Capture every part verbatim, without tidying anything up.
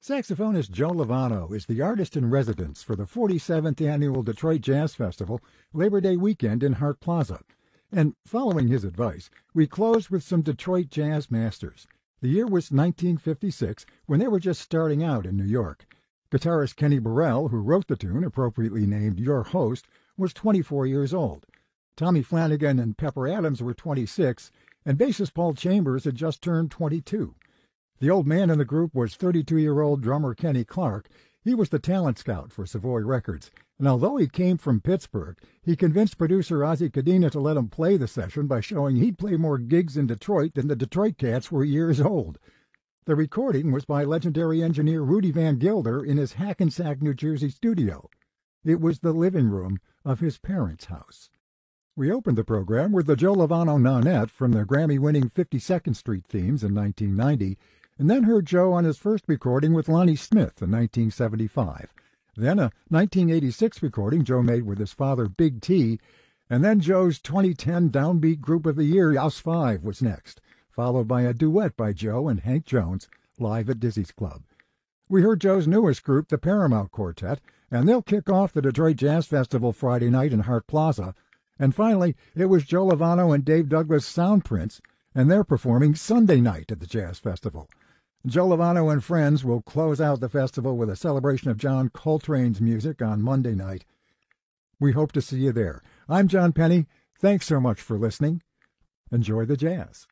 Saxophonist Joe Lovano is the artist in residence for the forty-seventh Annual Detroit Jazz Festival, Labor Day weekend in Hart Plaza. And following his advice, we closed with some Detroit jazz masters. The year was nineteen fifty-six, when they were just starting out in New York. Guitarist Kenny Burrell, who wrote the tune, appropriately named Your Host, was twenty-four years old. Tommy Flanagan and Pepper Adams were twenty-six, and bassist Paul Chambers had just turned twenty-two. The old man in the group was thirty-two-year-old drummer Kenny Clark. He was the talent scout for Savoy Records, and although he came from Pittsburgh, he convinced producer Ozzie Cadena to let him play the session by showing he'd play more gigs in Detroit than the Detroit Cats were years old. The recording was by legendary engineer Rudy Van Gilder in his Hackensack, New Jersey studio. It was the living room of his parents' house. We opened the program with the Joe Lovano Nonette from the Grammy-winning fifty-second Street Themes in nineteen ninety, and then heard Joe on his first recording with Lonnie Smith in nineteen seventy-five. Then a nineteen eighty-six recording Joe made with his father Big T, and then Joe's twenty ten Downbeat Group of the Year, Os Five, was next, followed by a duet by Joe and Hank Jones, live at Dizzy's Club. We heard Joe's newest group, the Paramount Quartet, and they'll kick off the Detroit Jazz Festival Friday night in Hart Plaza. And finally, it was Joe Lovano and Dave Douglas Sound Prince, and they're performing Sunday night at the Jazz Festival. Joe Lovano and friends will close out the festival with a celebration of John Coltrane's music on Monday night. We hope to see you there. I'm John Penny. Thanks so much for listening. Enjoy the jazz.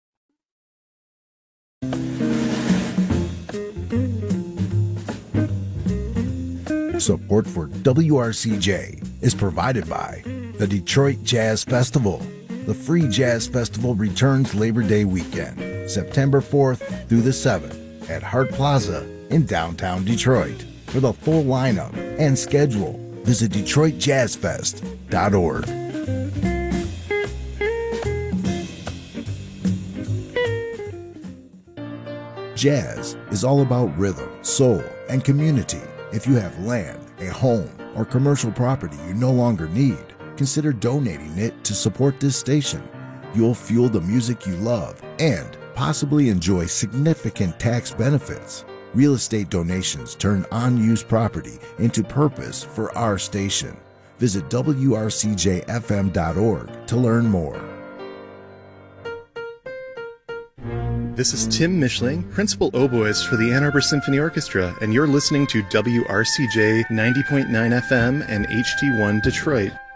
Support for W R C J is provided by the Detroit Jazz Festival. The free jazz festival returns Labor Day weekend, September fourth through the seventh at Hart Plaza in downtown Detroit. For the full lineup and schedule, visit detroit jazz fest dot org. Jazz is all about rhythm, soul, and community. If you have land, a home, or commercial property you no longer need, consider donating it to support this station. You'll fuel the music you love and possibly enjoy significant tax benefits. Real estate donations turn unused property into purpose for our station. Visit W R C J F M dot org to learn more. This is Tim Mischling, Principal Oboist for the Ann Arbor Symphony Orchestra, and you're listening to W R C J ninety point nine F M and H T one Detroit.